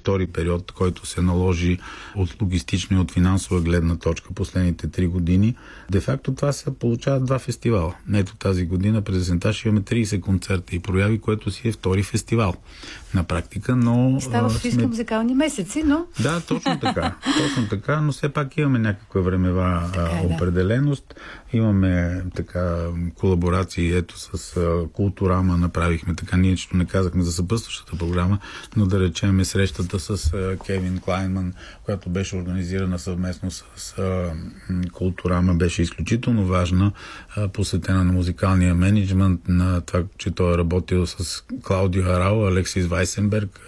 втори период, който се наложи от логистична и от финансова гледна точка последните 3 години. Де-факто това се получават 2 фестивала. Ето тази година през есента ще имаме 30 концерта и прояви, което си е втори фестивал на практика, но... Става Софийски музикални месеци, но... Да, точно така, но все пак имаме някаква времева определеност. Имаме така колаборации, ето с Културама направихме така, ние нищо не казахме за съпътстващата програма, но да речем срещата с Кевин Клайнман, която беше организирана съвместно с Културама, беше изключително важна, посветена на музикалния менеджмент, на това, че той е работил с Клаудио Арал, Алексис Вайсенберг,